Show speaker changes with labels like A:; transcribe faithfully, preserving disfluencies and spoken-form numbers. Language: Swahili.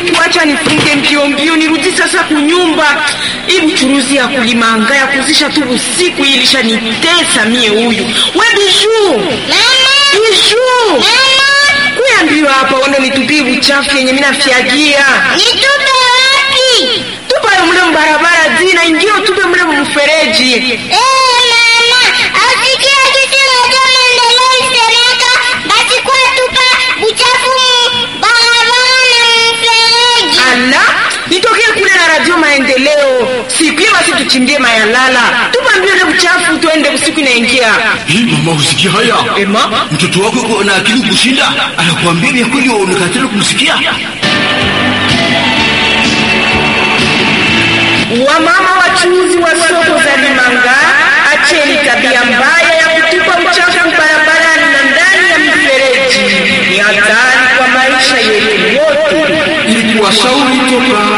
A: Nilikuacha nifunge mbio mbio nirudi sasa kunyumba. Hii mchuruzi ya kulimanga ya kuzisha tu usiku ilisha nitesa mie huyu. We Bijou.
B: Mama.
A: Bijou.
B: Mama.
A: Kuambiwa hapa wando nitupie uchafu yenye mimi nafiagia.
B: Nitupe wapi?
A: Tupa mle mbarabara dina ingio tupe mle mfereji.
B: Eh mama, asikia kitu moja maendeleo isemeka basi kwa tupa uchafu barabara na mfereji.
A: Ala, nitokee kule na radio maendeleo. Siku hiyo basi tuchimbie mayalala. Tupa mbio ile uchafu tuende usiku inaingia.
C: Hii mama usikia haya?
A: Ema,
C: mtoto wako yuko na akili kushinda, anakuambia ni kweli unakatana kumsikia.
A: Wamama wachuuzi wa soko za Limanga, acheni tabia mbaya ya kutupa uchafu barabarani na ndani ya mifereji. Ni hatari kwa maisha yetu wote.
C: Ilikuwa shauri toka